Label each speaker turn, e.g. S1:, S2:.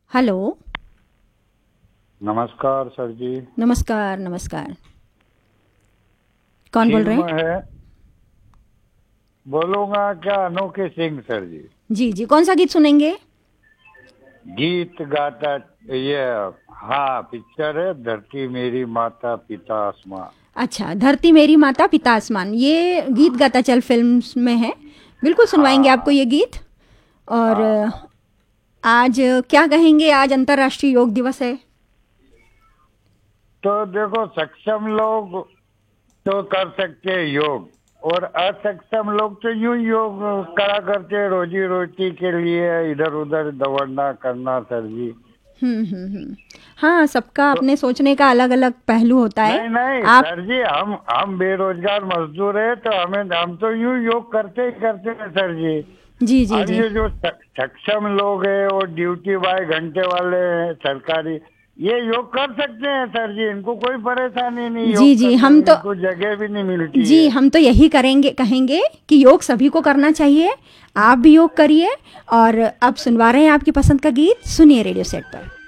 S1: Hello.
S2: नमस्कार sir जी।
S1: नमस्कार नमस्कार। कौन बोल रहे
S2: फिल्म
S1: हैं?
S2: है बोलूंगा क्या, अनोखे सिंह सर जी।
S1: जी जी, कौन सा गीत सुनेंगे?
S2: गीत गाता ये, हाँ पिक्चर है धरती मेरी माता पिता आसमां।
S1: अच्छा, धरती मेरी माता पिता आसमान, ये गीत गाता चल फिल्म में है। बिल्कुल सुनवाएंगे आपको
S2: हाँ
S1: ये गीत। और
S2: हाँ हाँ।
S1: आज क्या कहेंगे, आज अंतर्राष्ट्रीय योग दिवस है।
S2: तो देखो, सक्षम लोग तो कर सकते हैं योग, और असक्षम लोग तो यूं योग करा करते हैं रोजी रोटी के लिए, इधर उधर दौड़ना करना सर जी।
S1: हम्म। हाँ, सबका
S2: तो
S1: अपने सोचने का अलग अलग पहलू होता है।
S2: नहीं नहीं
S1: आप।
S2: सर जी, हम बेरोजगार मजदूर है, तो हम तो यूं योग करते ही करते हैं सर जी।
S1: जी जी
S2: अब
S1: जी।
S2: ये जो सक्षम लोग हैं और ड्यूटी बाय घंटे वाले हैं सरकारी, ये योग कर सकते हैं सर जी, इनको कोई परेशानी नहीं
S1: जी
S2: योग
S1: जी,
S2: करने
S1: हम
S2: में,
S1: तो
S2: इनको जगह भी नहीं मिलती
S1: जी
S2: है।
S1: हम तो यही करेंगे, कहेंगे कि योग सभी को करना चाहिए। आप भी योग करिए। और अब सुनवा रहे हैं आपकी पसंद का गीत, सुनिए रेडियो सेट पर।